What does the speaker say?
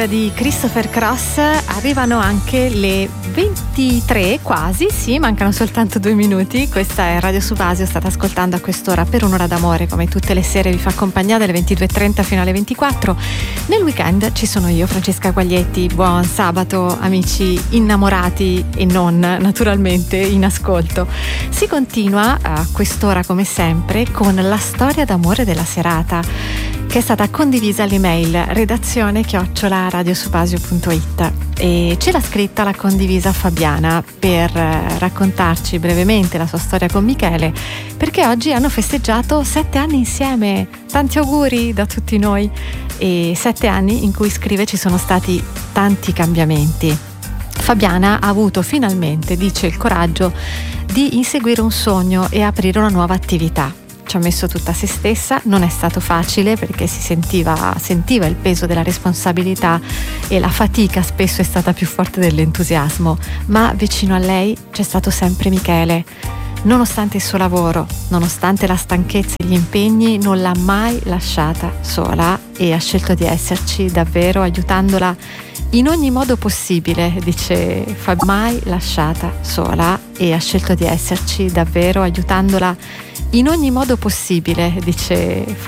Di Christopher Cross. Arrivano anche le 23 quasi, sì, mancano soltanto 2 minuti. Questa è Radio Subasio, state ascoltando a quest'ora Per un'ora d'amore, come tutte le sere vi fa compagnia dalle 22:30 fino alle 24. Nel weekend ci sono io, Francesca Guaglietti. Buon sabato amici innamorati e non, naturalmente, in ascolto. Si continua a quest'ora come sempre con la storia d'amore della serata, che è stata condivisa all'email redazione@radiosubasio.it, e ce l'ha scritta, l'ha condivisa Fabiana per raccontarci brevemente la sua storia con Michele, perché oggi hanno festeggiato 7 anni insieme. Tanti auguri da tutti noi, e 7 anni in cui, scrive, ci sono stati tanti cambiamenti. Fabiana ha avuto finalmente, dice, il coraggio di inseguire un sogno e aprire una nuova attività. Ci ha messo tutta se stessa, non è stato facile perché si sentiva il peso della responsabilità e la fatica spesso è stata più forte dell'entusiasmo, ma vicino a lei c'è stato sempre Michele. Nonostante il suo lavoro, nonostante la stanchezza e gli impegni, non l'ha mai lasciata sola e ha scelto di esserci davvero, aiutandola in ogni modo possibile, dice Fabio. Mai lasciata sola e ha scelto di esserci davvero, aiutandola in ogni modo possibile, dice